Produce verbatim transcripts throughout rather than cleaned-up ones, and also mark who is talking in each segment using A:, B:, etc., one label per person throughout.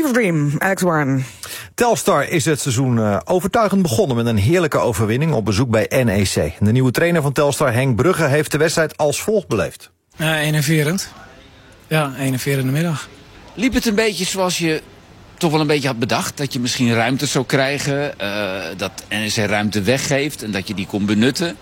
A: Fever Dream, Alex Warren.
B: Telstar is het seizoen uh, overtuigend begonnen met een heerlijke overwinning op bezoek bij N E C. De nieuwe trainer van Telstar, Henk Brugge, heeft de wedstrijd als volgt beleefd.
C: Ja, enerverend. Ja, enerverende middag.
D: Liep het een beetje zoals je toch wel een beetje had bedacht? Dat je misschien ruimte zou krijgen, uh, dat N E C ruimte weggeeft en dat je die kon benutten?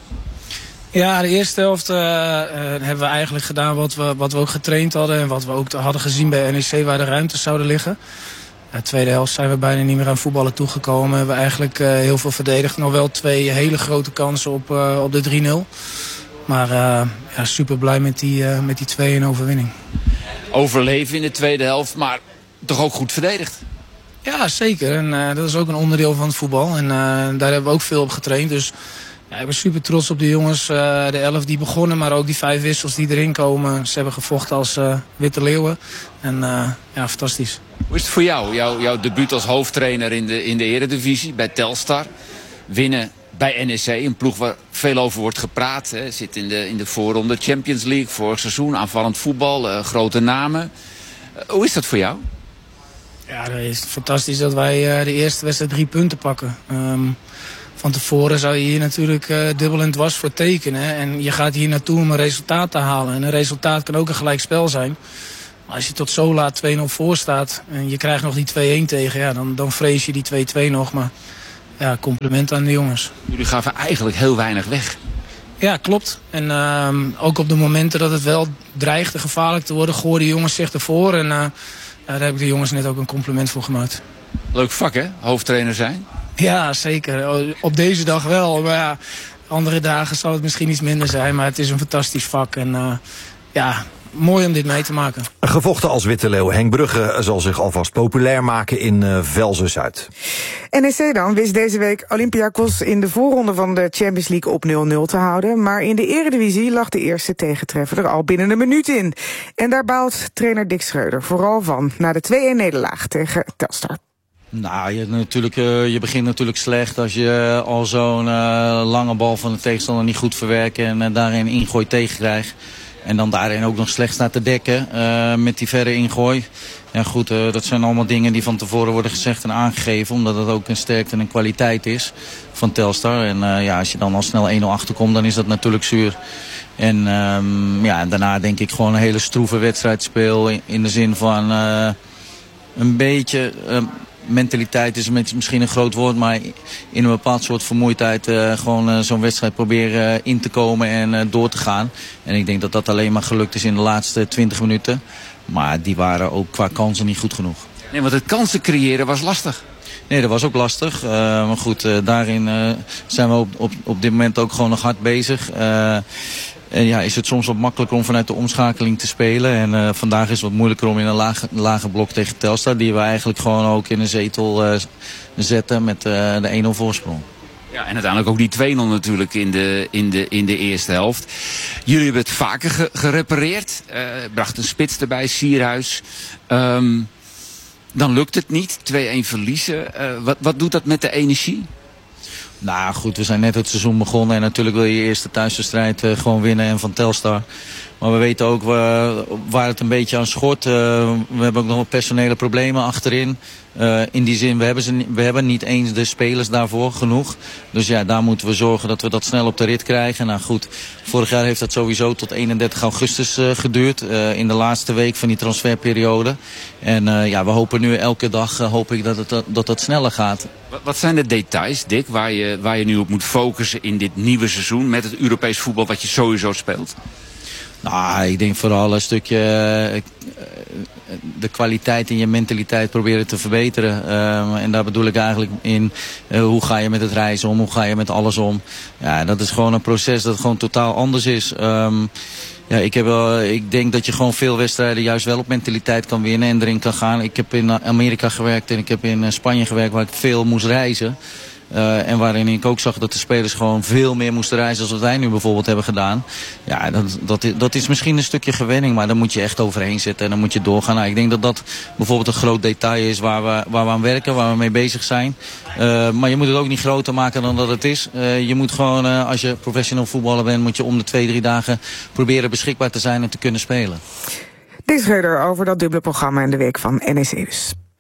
C: Ja, de eerste helft uh, uh, hebben we eigenlijk gedaan wat we, wat we ook getraind hadden. En wat we ook hadden gezien bij N E C waar de ruimtes zouden liggen. De tweede helft zijn we bijna niet meer aan voetballen toegekomen. We hebben eigenlijk uh, heel veel verdedigd. Nog wel twee hele grote kansen op, uh, op de drie nul. Maar uh, ja, super blij met die, uh, met die twee een overwinning.
D: Overleven in de tweede helft, maar toch ook goed verdedigd.
C: Ja, zeker. En uh, dat is ook een onderdeel van het voetbal. En uh, daar hebben we ook veel op getraind. Dus ja, ik ben super trots op de jongens. Uh, de elf die begonnen, maar ook die vijf wissels die erin komen. Ze hebben gevochten als uh, witte leeuwen. En uh, ja, fantastisch.
D: Hoe is het voor jou? Jouw, jouw debuut als hoofdtrainer in de, in de Eredivisie bij Telstar. Winnen bij N E C, een ploeg waar veel over wordt gepraat. Hè. Zit in de, in de voorronde Champions League, vorig seizoen, aanvallend voetbal, uh, grote namen. Uh, hoe is dat voor jou?
C: Ja, dat is fantastisch dat wij uh, de eerste wedstrijd drie punten pakken. Um, van tevoren zou je hier natuurlijk uh, dubbel en dwars voor tekenen. En je gaat hier naartoe om een resultaat te halen. En een resultaat kan ook een gelijkspel zijn. Maar als je tot zo laat twee nul voor staat en je krijgt nog die twee een tegen, ja, dan, dan vrees je die twee twee nog. Maar ja, compliment aan de jongens.
D: Jullie gaven eigenlijk heel weinig weg.
C: Ja, klopt. En uh, ook op de momenten dat het wel dreigde gevaarlijk te worden, gooiden de jongens zich ervoor. En uh, ja, daar heb ik de jongens net ook een compliment voor gemaakt.
D: Leuk vak, hè? Hoofdtrainer zijn.
C: Ja, zeker. Op deze dag wel. Maar ja, andere dagen zal het misschien iets minder zijn. Maar het is een fantastisch vak. En uh, ja, mooi om dit mee te maken.
B: Gevochten als witte leeuw. Henk Brugge zal zich alvast populair maken in uh, Velzen-Zuid.
A: N E C dan wist deze week Olympiakos in de voorronde van de Champions League op nul nul te houden. Maar in de Eredivisie lag de eerste tegentreffer er al binnen een minuut in. En daar baalt trainer Dick Schreuder vooral van na de twee een nederlaag tegen Telstar.
E: Nou, je, natuurlijk, uh, je begint natuurlijk slecht als je uh, al zo'n uh, lange bal van de tegenstander niet goed verwerkt en uh, daarin ingooi tegenkrijgt. En dan daarin ook nog slecht staat te dekken uh, met die verre ingooi. Ja goed, uh, dat zijn allemaal dingen die van tevoren worden gezegd en aangegeven. Omdat het ook een sterkte en een kwaliteit is van Telstar. En uh, ja, als je dan al snel een nul achterkomt, dan is dat natuurlijk zuur. En um, ja, daarna denk ik gewoon een hele stroeve wedstrijd speel. In, in de zin van uh, een beetje... Uh, mentaliteit is misschien een groot woord, maar in een bepaald soort vermoeidheid uh, gewoon uh, zo'n wedstrijd proberen uh, in te komen en uh, door te gaan. En ik denk dat dat alleen maar gelukt is in de laatste twintig minuten. Maar die waren ook qua kansen niet goed genoeg.
D: Nee, want het kansen creëren was lastig.
E: Nee, dat was ook lastig. Uh, maar goed, uh, daarin uh, zijn we op, op, op dit moment ook gewoon nog hard bezig. Uh, En ja, is het soms wat makkelijker om vanuit de omschakeling te spelen. En uh, vandaag is het wat moeilijker om in een lage, lage blok tegen Telstar. Die we eigenlijk gewoon ook in een zetel uh, zetten met uh, de een nul voorsprong.
D: Ja, en uiteindelijk ook die twee nul natuurlijk in de, in de, in de eerste helft. Jullie hebben het vaker ge gerepareerd. Uh, bracht een spits erbij, Sierhuis. Um, dan lukt het niet. twee een verliezen. Uh, wat, wat doet dat met de energie?
E: Nou goed, we zijn net het seizoen begonnen en natuurlijk wil je je eerste thuiswedstrijd uh, gewoon winnen en van Telstar. Maar we weten ook uh, waar het een beetje aan schort. Uh, we hebben ook nog wat personele problemen achterin. Uh, in die zin, we hebben, ze, we hebben niet eens de spelers daarvoor genoeg. Dus ja, daar moeten we zorgen dat we dat snel op de rit krijgen. Nou goed, vorig jaar heeft dat sowieso tot eenendertig augustus uh, geduurd. Uh, in de laatste week van die transferperiode. En uh, ja, we hopen nu elke dag uh, hoop ik dat, het, dat dat sneller gaat.
D: Wat, wat zijn de details, Dick, waar je, waar je nu op moet focussen in dit nieuwe seizoen met het Europees voetbal wat je sowieso speelt?
E: Nou, ik denk vooral een stukje uh, de kwaliteit en je mentaliteit proberen te verbeteren. Uh, en daar bedoel ik eigenlijk in uh, hoe ga je met het reizen om, hoe ga je met alles om. Ja, dat is gewoon een proces dat gewoon totaal anders is. Um, ja, ik, heb wel, ik denk dat je gewoon veel wedstrijden juist wel op mentaliteit kan winnen en erin kan gaan. Ik heb in Amerika gewerkt en ik heb in Spanje gewerkt waar ik veel moest reizen. Uh, en waarin ik ook zag dat de spelers gewoon veel meer moesten reizen dan wat wij nu bijvoorbeeld hebben gedaan. Ja, dat, dat, dat is misschien een stukje gewenning, maar daar moet je echt overheen zitten en dan moet je doorgaan. Nou, ik denk dat dat bijvoorbeeld een groot detail is waar we, waar we aan werken, waar we mee bezig zijn. Uh, maar je moet het ook niet groter maken dan dat het is. Uh, je moet gewoon, uh, als je professional voetballer bent, moet je om de twee, drie dagen proberen beschikbaar te zijn en te kunnen spelen.
A: Dick Schreuder over dat dubbele programma in de week van N E C dus.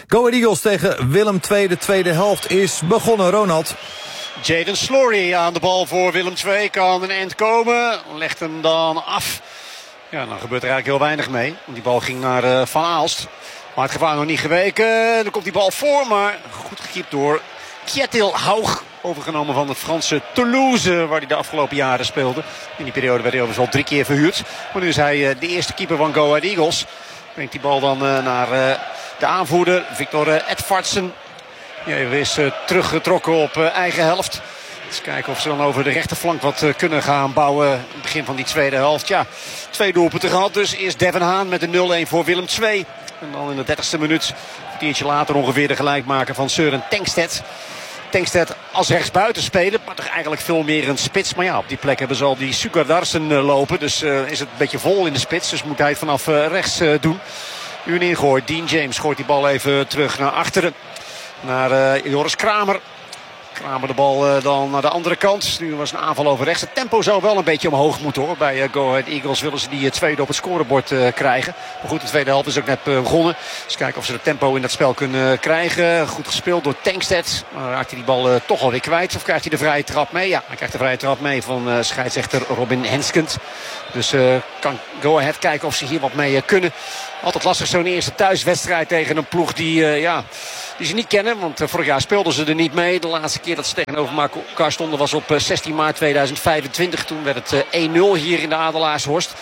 B: Go Ahead Eagles tegen Willem twee. De tweede helft is begonnen. Ronald.
F: Jaden Slory aan de bal voor Willem twee. Kan een eind komen. Legt hem dan af. Ja, dan gebeurt er eigenlijk heel weinig mee. Want die bal ging naar uh, Van Aalst. Maar het gevaar nog niet geweken. Dan komt die bal voor. Maar goed gekiept door Kjetil Haug. Overgenomen van het Franse Toulouse. Waar hij de afgelopen jaren speelde. In die periode werd hij overigens al drie keer verhuurd. Maar nu is hij uh, de eerste keeper van Go Ahead Eagles. Brengt die bal dan uh, naar uh, de aanvoerder. Victor uh, Edvardsen. Die even is uh, teruggetrokken op uh, eigen helft. Eens kijken of ze dan over de rechterflank wat uh, kunnen gaan bouwen. In het begin van die tweede helft. Ja, twee doelpunten gehad. Dus eerst Devin Haan met de nul-een voor Willem twee. En dan in de dertigste minuut. Een kwartiertje later ongeveer de gelijkmaker van Søren Tengstedt. Tengstedt als rechtsbuiten spelen. Maar toch eigenlijk veel meer een spits. Maar ja, op die plek hebben ze al die Sugardarsen uh, lopen. Dus uh, is het een beetje vol in de spits. Dus moet hij het vanaf uh, rechts uh, doen. Nu een ingooi. Dean James gooit die bal even terug naar achteren. Naar uh, Joris Kramer. Kramer de bal uh, dan naar de andere kant. Nu was een aanval over rechts. Het tempo zou wel een beetje omhoog moeten hoor. Bij uh, Go Ahead Eagles willen ze die uh, tweede op het scorebord uh, krijgen. Maar goed, de tweede helft is ook net uh, begonnen. Dus kijken of ze het tempo in dat spel kunnen uh, krijgen. Goed gespeeld door Tengstedt. Maar raakt hij die bal uh, toch alweer kwijt. Of krijgt hij de vrije trap mee? Ja, hij krijgt de vrije trap mee van uh, scheidsrechter Robin Henskens. Dus uh, kan Go Ahead kijken of ze hier wat mee uh, kunnen. Altijd lastig zo'n eerste thuiswedstrijd tegen een ploeg die, uh, ja, die ze niet kennen. Want uh, vorig jaar speelden ze er niet mee. De laatste keer dat ze tegenover elkaar stonden was op uh, zestien maart tweeduizend vijfentwintig. Toen werd het uh, één nul hier in de Adelaarshorst.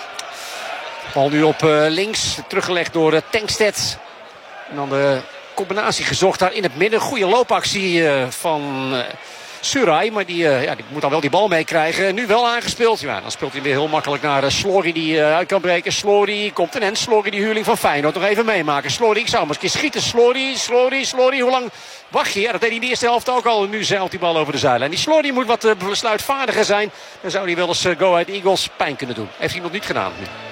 F: Bal nu op uh, links. Teruggelegd door uh, Tengstedt. En dan de combinatie gezocht daar in het midden. Goede loopactie uh, van... Uh, Surai, maar die, uh, ja, die moet dan wel die bal meekrijgen. Nu wel aangespeeld. Ja, dan speelt hij weer heel makkelijk naar uh, Slory die uh, uit kan breken. Slory komt en Slory die huurling van Feyenoord nog even meemaken. Slory, ik zou hem eens een keer schieten. Slory, Slory, Slory. Hoe lang wacht je? Ja, dat deed hij in de eerste helft ook al. En nu zeilt die bal over de zijlijn. Die Slory moet wat uh, besluitvaardiger zijn. Dan zou hij wel eens uh, Go Ahead Eagles pijn kunnen doen. Heeft hij nog niet gedaan nu.